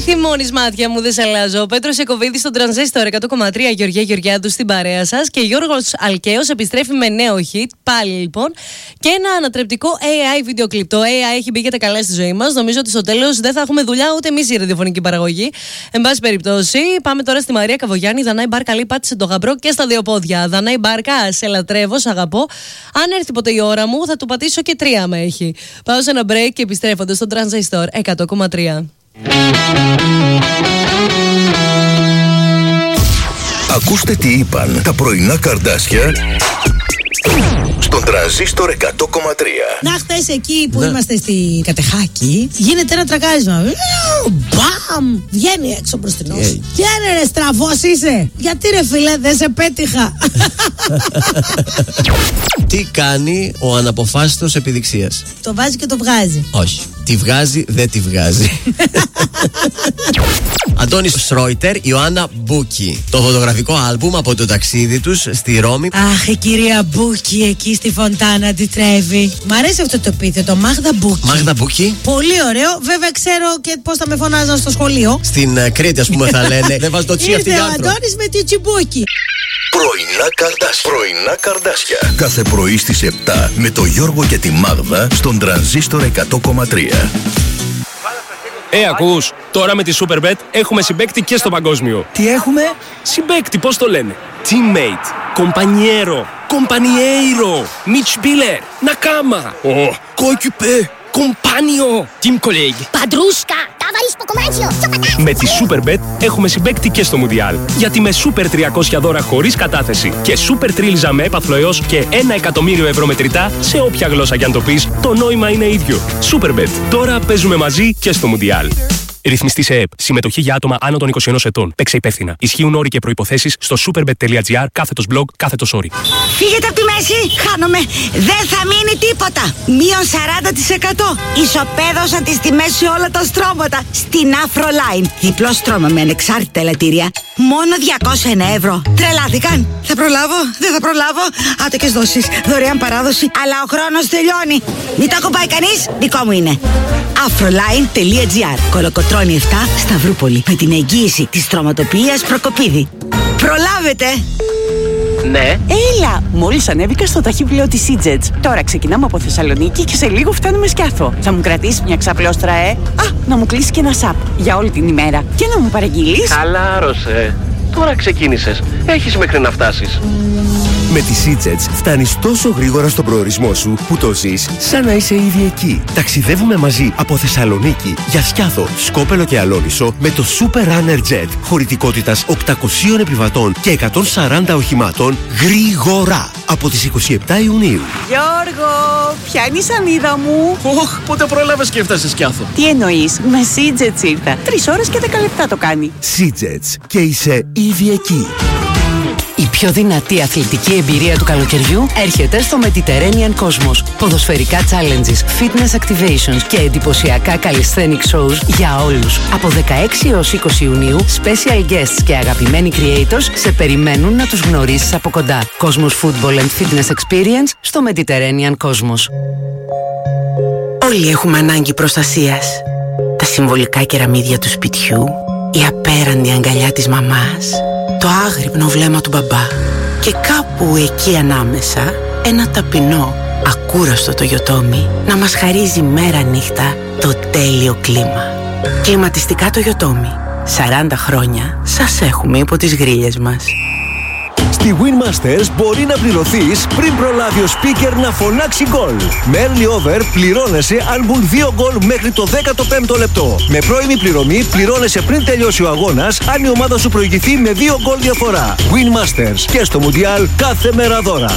θυμώνεις μάτια μου, δεν σε αλλάζω. Ο Πέτρος Ιακωβίδης στον Τρανζίστορ 100,3, Γεωργία Γεωργιάδου στην παρέα σας. Και Γιώργος Αλκαίος επιστρέφει με νέο hit, πάλι λοιπόν. Και ένα ανατρεπτικό AI βίντεο κλιπ. Το AI έχει μπει για τα καλά στη ζωή μας. Νομίζω ότι στο τέλος δεν θα έχουμε δουλειά ούτε εμείς η ραδιοφωνική παραγωγή. Εν πάση περιπτώσει, πάμε τώρα στη Μαρία Καβογιάννη. Δανάη Μπάρκα λέει πάτησε το γαμπρό και στα δύο πόδια. Δανάη Μπάρκα, σε λατρεύω, σ' αγαπώ. Αν έρθει ποτέ η ώρα μου, θα του πατήσω και 3 με έχει. Πάω σε ένα break και επιστρέφονται στον Τρανζίστορ 100,3. Ακούστε τι είπαν τα πρωινά καρδάσια στον Τρανζίστορ 100,3. Να, χθες εκεί που είμαστε στη Κατεχάκη, γίνεται ένα τρακάρισμα. Μπαμ! Βγαίνει έξω μπροστινός. Βγαίνει ρε, στραβός είσαι. Γιατί ρε φίλε, δεν σε πέτυχα. Τι κάνει ο αναποφάσιστος επιδειξίας? Το βάζει και το βγάζει. Όχι. Τη βγάζει, δεν τη βγάζει. Αντώνης Σρόιτερ, Ιωάννα Μπούκη. Το φωτογραφικό άλμπουμ από το ταξίδι τους στη Ρώμη. Αχ, η κυρία Μπούκη εκεί στη Φοντάνα τη τρέβει. Μ' αρέσει αυτό το επίθετο, Μάγδα Μπούκη. Μάγδα Μπούκη. Πολύ ωραίο. Βέβαια ξέρω και πώς θα με φωνάζαν στο σχολείο. Στην Κρήτη, ας πούμε, θα λένε. Δεν βάζει το τσι αυτή η άρθρο. Ήρθε ο Αντώνης με τη Τσιμπούκη. Πρωινά καρδάσια. Πρωινά καρδάσια. Κάθε πρωί στις 7 με το Γιώργο και τη Μάγδα στον Τρανζίστορ 100,3. Ακούς, τώρα με τη Superbet έχουμε συμπαίκτη και στο παγκόσμιο. Τι έχουμε? Συμπαίκτη, πώς το λένε? Teammate, compañero, compañeiro, Mitspieler, Nakama, coéquipier, compagno, team colleague, Padrusca, ταβαρίσκο κομμάτσιο, με τη Superbet έχουμε συμπαίκτη και στο Μουντιάλ. Γιατί με Super 300 δώρα χωρίς κατάθεση και Super Τρίλιζα με έπαθλο έως και 1 εκατομμύριο ευρώ μετρητά σε όποια γλώσσα κι αν το πεις, το νόημα είναι ίδιο. Superbet. Τώρα παίζουμε μαζί και στο Μουντιάλ. Ρυθμιστή σε ΕΕΠ. Συμμετοχή για άτομα άνω των 21 ετών. Παίξε υπεύθυνα. Ισχύουν όροι και προϋποθέσεις στο superbet.gr/blog/όροι. Φύγετε από τη μέση, χάνομαι. Δεν θα μείνει τίποτα. Μείον 40%. Ισοπαίδωσα τις τιμές σε όλα τα στρώματα. Στην Afroline. Διπλό στρώμα με ανεξάρτητα ελαττήρια. Μόνο 201 ευρώ. Τρελάθηκαν. Θα προλάβω, δεν θα προλάβω. Άτοκες δόσεις, δωρεάν παράδοση. Αλλά ο χρόνος τελειώνει. Μην τα κομπάει κανείς, δικό μου είναι. Afroline.gr. Κολοκοτρώνη 7, Σταυρούπολη. Με την εγγύηση της στρωματοποιίας Προκοπίδη. Προλάβετε! Ναι. Έλα! Μόλις ανέβηκα στο ταχύπλαιο της Seajets. Τώρα ξεκινάμε από Θεσσαλονίκη και σε λίγο φτάνουμε Σκιάθο. Θα μου κρατήσεις μια ξαπλώστρα, να μου κλείσει και ένα σαπ για όλη την ημέρα. Και να μου παραγγείλεις. Χαλάρωσε. Τώρα ξεκίνησες. Έχεις μέχρι να φτάσεις. Με τη Seajets φτάνεις τόσο γρήγορα στον προορισμό σου που το ζεις σαν να είσαι ήδη εκεί. Ταξιδεύουμε μαζί από Θεσσαλονίκη για Σκιάθο, Σκόπελο και Αλόνισο με το Super Runner Jet χωρητικότητας 800 επιβατών και 140 οχημάτων γρήγορα από τις 27 Ιουνίου. Γιώργο, ποια είναι η σανίδα μου? Πότε πρόλαβες και έφτασες Σκιάθο? Τι εννοείς? Με Seajets ήρθα. 3 ώρες και 10 λεπτά το κάνει. Seajets και είσαι ήδη εκεί. Η πιο δυνατή αθλητική εμπειρία του καλοκαιριού έρχεται στο Mediterranean Cosmos. Ποδοσφαιρικά challenges, fitness activations και εντυπωσιακά calisthenic shows για όλους. Από 16 έως 20 Ιουνίου, special guests και αγαπημένοι creators σε περιμένουν να τους γνωρίσεις από κοντά. Cosmos Football and Fitness Experience στο Mediterranean Cosmos. Όλοι έχουμε ανάγκη προστασίας. Τα συμβολικά κεραμίδια του σπιτιού, η απέραντη αγκαλιά της μαμάς, το άγρυπνο βλέμμα του μπαμπά και κάπου εκεί ανάμεσα ένα ταπεινό, ακούραστο Toyotomi να μας χαρίζει μέρα νύχτα το τέλειο κλίμα. Κλιματιστικά Toyotomi. 40 χρόνια σας έχουμε υπό τις γρίλες μας. Στη Winmasters μπορεί να πληρωθείς πριν προλάβει ο speaker να φωνάξει γκολ. Με early over πληρώνεσαι αν μπουν 2 γκολ μέχρι το 15ο λεπτό. Με πρώιμη πληρωμή πληρώνεσαι πριν τελειώσει ο αγώνας αν η ομάδα σου προηγηθεί με 2 γκολ διαφορά. Winmasters και στο Mundial κάθε μέρα δώρα.